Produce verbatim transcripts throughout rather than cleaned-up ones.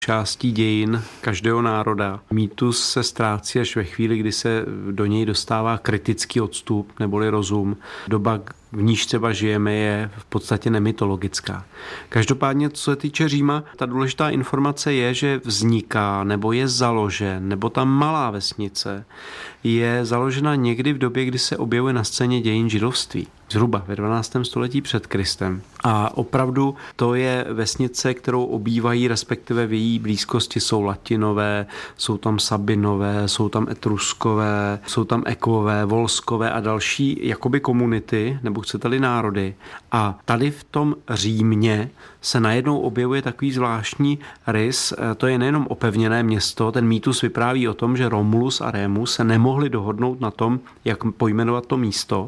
částí dějin každého národa. Mýtus se ztrácí až ve chvíli, kdy se do něj dostává kritický odstup neboli rozum. Doba, v níž třeba žijeme, je v podstatě nemytologická. Každopádně, co se týče Říma, ta důležitá informace je, že vzniká nebo je založen, nebo ta malá vesnice je založena někdy v době, kdy se objevuje na scéně dějin židovství. Zhruba ve dvanáctém století před Kristem. A opravdu to je vesnice, kterou obývají, respektive v její blízkosti jsou Latinové, jsou tam Sabinové, jsou tam Etruskové, jsou tam Ekové, Volskové a další jakoby komunity, nebo chcete-li národy. A tady v tom Římě se najednou objevuje takový zvláštní rys. To je nejenom opevněné město, ten mýtus vypráví o tom, že Romulus a Remus se nemohli dohodnout na tom, jak pojmenovat to místo.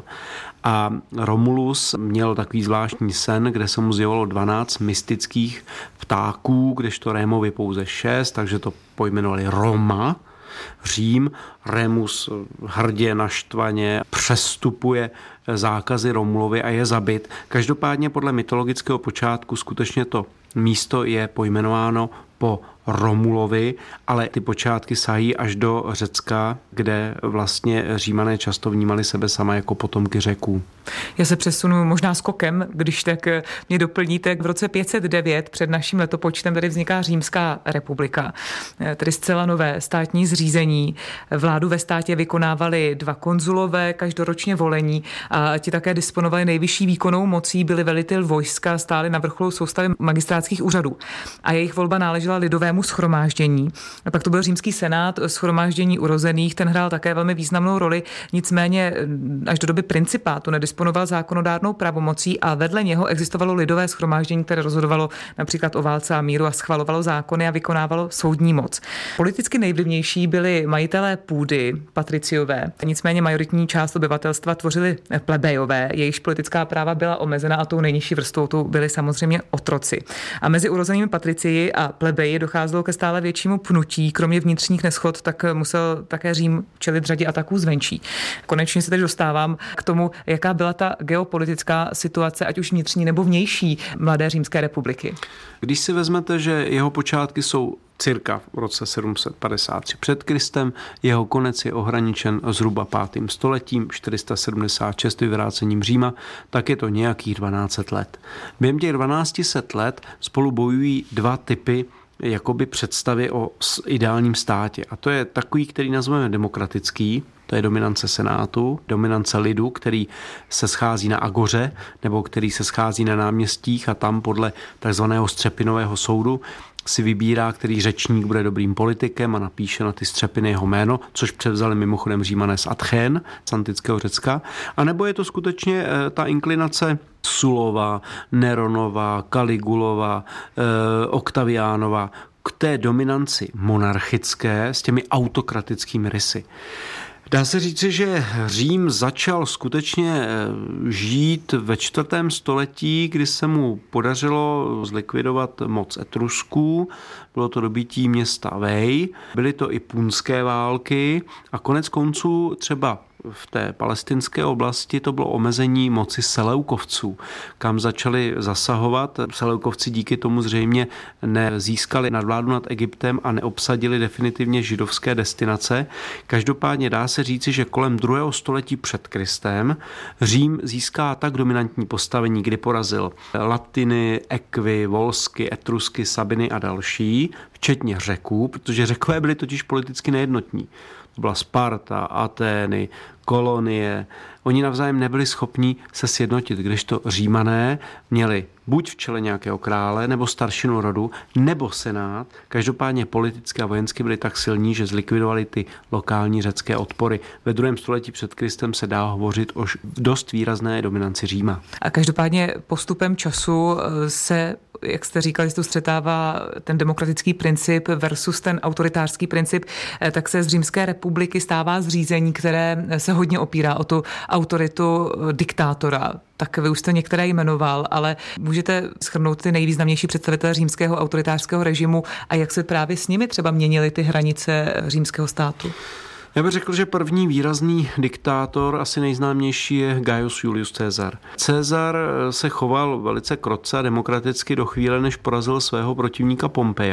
A Romulus měl takový zvláštní sen, kde se mu zjevilo dvanáct mystických ptáků, kdežto Rémovi pouze šest, takže to pojmenovali Roma, Řím. Remus hrdě naštvaně přestupuje zákazy Romulovi a je zabit. Každopádně podle mytologického počátku skutečně to místo je pojmenováno po Romulovi, ale ty počátky sahají až do Řecka, kde vlastně Římané často vnímali sebe sama jako potomky Řeků. Já se přesunu možná skokem, když tak mě doplníte. V roce pět set devět před naším letopočtem tady vzniká Římská republika, tedy zcela nové státní zřízení. Vládu ve státě vykonávali dva konzulové, každoročně volení, a ti také disponovali nejvyšší výkonnou mocí, byli velitel vojska, stáli na vrcholu soustavy magistrátských úřadů. A jejich volba náležela lidovému shromáždění. A pak to byl římský senát, shromáždění urozených, ten hrál také velmi významnou roli, nicméně až do doby principátu nedisponoval zákonodárnou pravomocí a vedle něho existovalo lidové shromáždění, které rozhodovalo například o válce a míru a schvalovalo zákony a vykonávalo soudní moc. Politicky nejvlivnější byli majitelé půdy, patriciové, nicméně majoritní část obyvatelstva tvořili plebejové, jejichž politická práva byla omezena a tou nejnižší vrstvou to byli samozřejmě otroci. A mezi urozenými patricii a plebeji docházelo ke stále většímu pnutí, kromě vnitřních neschod, tak musel také Řím čelit řadě ataků zvenčí. Konečně se teď dostávám k tomu, jaká byla ta geopolitická situace, ať už vnitřní nebo vnější mladé Římské republiky. Když si vezmete, že jeho počátky jsou cirka v roce sedm set padesát tři před Kristem, jeho konec je ohraničen zhruba pátým stoletím, čtyři sta sedmdesát šest vyvrácením Říma, tak je to nějakých dvanáct set let. Během těch dvanáct set let spolu bojují dva typy jakoby představy o ideálním státě. A to je takový, který nazveme demokratický, to je dominance senátu, dominance lidu, který se schází na agoře nebo který se schází na náměstích a tam podle takzvaného střepinového soudu si vybírá, který řečník bude dobrým politikem a napíše na ty střepiny jeho jméno, což převzali mimochodem Římané z Athen, z antického Řecka. A nebo je to skutečně ta inklinace Sulova, Neronova, Kaligulova, eh, Oktaviánova k té dominanci monarchické s těmi autokratickými rysy. Dá se říci, že Řím začal skutečně žít ve čtvrtém století, kdy se mu podařilo zlikvidovat moc Etrusků. Bylo to dobytí města Vej, byly to i punské války a konec konců třeba v té palestinské oblasti to bylo omezení moci Seleukovců, kam začali zasahovat. Seleukovci díky tomu zřejmě nezískali nadvládu nad Egyptem a neobsadili definitivně židovské destinace. Každopádně dá se říci, že kolem druhého století před Kristem Řím získá tak dominantní postavení, kdy porazil Latiny, Ekvy, Volsky, Etrusky, Sabiny a další, včetně Řeků, protože Řekové byli totiž politicky nejednotní. To byla Sparta, Atény, kolonie. Oni navzájem nebyli schopni se sjednotit, kdežto Římané měli buď v čele nějakého krále, nebo staršinu rodu, nebo senát. Každopádně politicky a vojensky byli tak silní, že zlikvidovali ty lokální řecké odpory. Ve druhém století před Kristem se dá hovořit o dost výrazné dominanci Říma. A každopádně postupem času se, jak jste říkali, se tu střetává ten demokratický princip versus ten autoritářský princip, tak se z Římské republiky stává zřízení, které se hodně opírá o tu autoritu diktátora. Tak vy už jste některé jmenoval, ale můžete shrnout ty nejvýznamnější představitele římského autoritářského režimu a jak se právě s nimi třeba měnily ty hranice římského státu? Já bych řekl, že první výrazný diktátor, asi nejznámější, je Gaius Julius Caesar. Caesar se choval velice krotce a demokraticky do chvíle, než porazil svého protivníka Pompeja.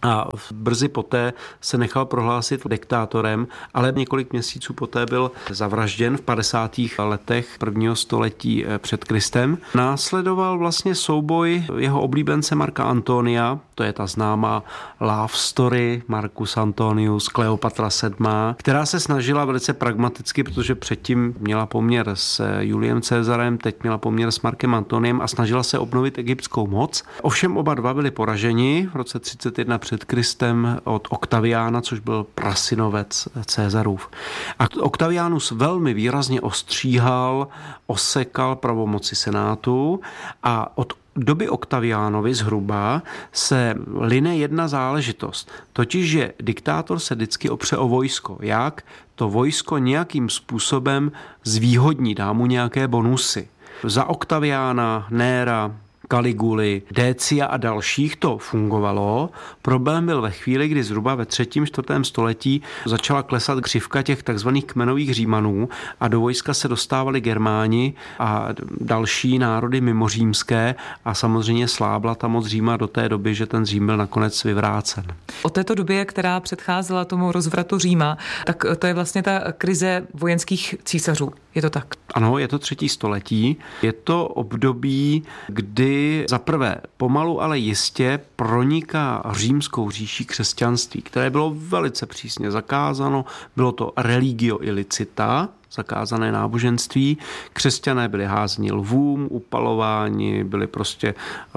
a brzy poté se nechal prohlásit diktátorem, ale několik měsíců poté byl zavražděn v padesátých letech prvního století před Kristem. Následoval vlastně souboj jeho oblíbence Marka Antonia, to je ta známá love story Marcus Antonius, Kleopatra sedmá, která se snažila velice pragmaticky, protože předtím měla poměr s Juliem Cezarem, teď měla poměr s Markem Antoniem a snažila se obnovit egyptskou moc. Ovšem oba dva byli poraženi v roce třicet jedna před Kristem od Oktaviána, což byl prasynovec Cezarův. A Oktavianus velmi výrazně ostříhal, osekal pravomoci senátu a od doby Oktaviánovi zhruba se line jedna záležitost, totiž že diktátor se vždycky opře o vojsko. Jak? To vojsko nějakým způsobem zvýhodní, dá mu nějaké bonusy. Za Oktaviána, Néra, Kaliguly, Décia a dalších to fungovalo. Problém byl ve chvíli, kdy zhruba ve třetím, čtvrtém století začala klesat křivka těch takzvaných kmenových Římanů a do vojska se dostávali Germáni a další národy mimořímské a samozřejmě slábla ta moc Říma do té doby, že ten Řím byl nakonec vyvrácen. O této době, která předcházela tomu rozvratu Říma, tak to je vlastně ta krize vojenských císařů. Je to tak? Ano, je to třetí století. Je to období, kdy zaprvé pomalu, ale jistě proniká římskou říší křesťanství, které bylo velice přísně zakázáno. Bylo to religio illicita, zakázané náboženství. Křesťané byli házeni lvům, upalováni, byli prostě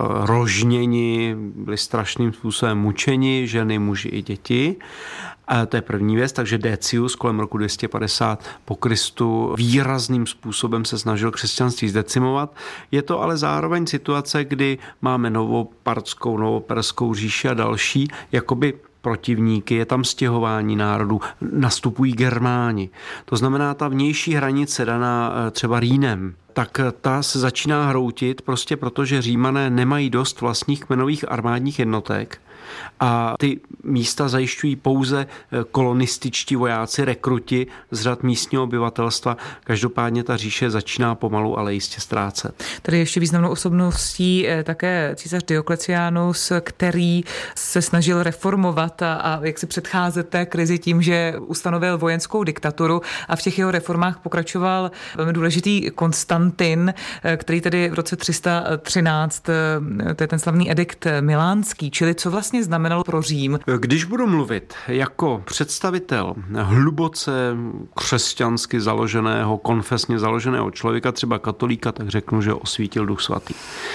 rožněni, byli strašným způsobem mučeni, ženy, muži i děti. A to je první věc, takže Decius kolem roku dvě stě padesát po Kristu výrazným způsobem se snažil křesťanství zdecimovat. Je to ale zároveň situace, kdy máme novopartskou, novoperskou říši a další, jakoby protivníky, je tam stěhování národů, nastupují Germáni. To znamená, ta vnější hranice daná třeba Rýnem, tak ta se začíná hroutit prostě proto, že Římané nemají dost vlastních kmenových armádních jednotek a ty místa zajišťují pouze kolonističtí vojáci, rekruti z řad místního obyvatelstva. Každopádně ta říše začíná pomalu, ale jistě ztrácet. Tady ještě významnou osobností také císař Diocletianus, který se snažil reformovat a, a jak si předcházet té krizi tím, že ustanovil vojenskou diktaturu a v těch jeho reformách pokračoval velmi důležitý Konstantin, který tedy v roce tři sta třináct, to je ten slavný edikt milánský, čili co vlastně znamenalo pro Řím. Když budu mluvit jako představitel hluboce křesťansky založeného, konfesně založeného člověka, třeba katolíka, tak řeknu, že osvítil Duch Svatý.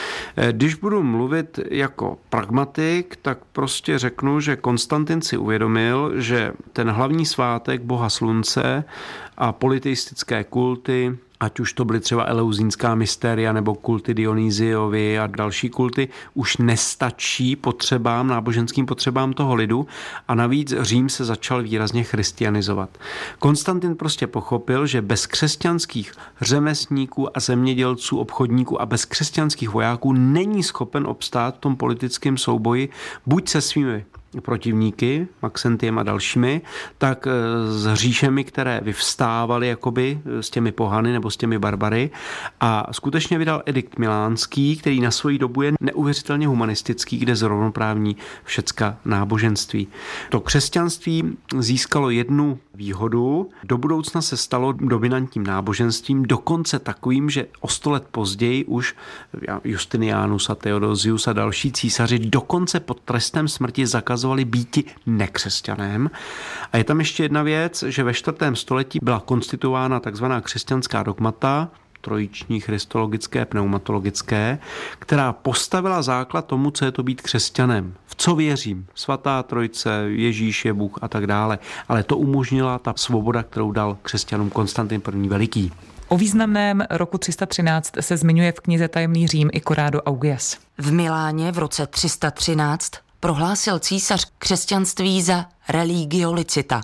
Když budu mluvit jako pragmatik, tak prostě řeknu, že Konstantin si uvědomil, že ten hlavní svátek Boha Slunce a politeistické kulty, ať už to byly třeba eleuzínská mystéria nebo kulty Dionýziovi a další kulty, už nestačí potřebám, náboženským potřebám toho lidu a navíc Řím se začal výrazně christianizovat. Konstantin prostě pochopil, že bez křesťanských řemeslníků a zemědělců, obchodníků a bez křesťanských vojáků není schopen obstát v tom politickém souboji buď se svými protivníky, Maxentiem a dalšími, tak s říšemi, které vyvstávaly jakoby s těmi pohany nebo s těmi barbary a skutečně vydal edikt milánský, který na svoji dobu je neuvěřitelně humanistický, kde zrovnoprávní všecka náboženství. To křesťanství získalo jednu výhodu, do budoucna se stalo dominantním náboženstvím, dokonce takovým, že o sto let později už Justinianus a Theodosius a další císaři dokonce pod trestem smrti zakazovali býti nekřesťanem. A je tam ještě jedna věc, že ve čtvrtém století byla konstituována takzvaná křesťanská dogmata, trojiční, christologické, pneumatologické, která postavila základ tomu, co je to být křesťanem. V co věřím? Svatá trojice, Ježíš je Bůh a tak dále. Ale to umožnila ta svoboda, kterou dal křesťanům Konstantin první Veliký. O významném roku tři sta třináct se zmiňuje v knize Tajemný Řím i Corrado Augias. V Miláně v roce tři sta třináct prohlásil císař křesťanství za religio licita.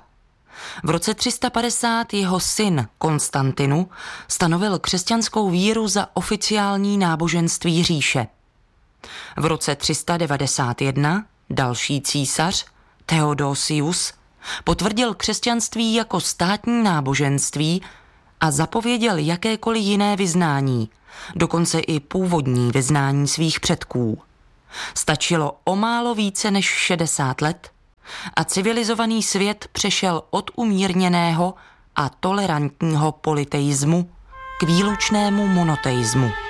V roce tři sta padesát jeho syn Konstantinu stanovil křesťanskou víru za oficiální náboženství říše. V roce tři sta devadesát jedna další císař Theodosius potvrdil křesťanství jako státní náboženství a zapověděl jakékoliv jiné vyznání, dokonce i původní vyznání svých předků. Stačilo o málo více než šedesát let a civilizovaný svět přešel od umírněného a tolerantního polyteismu k výlučnému monoteismu.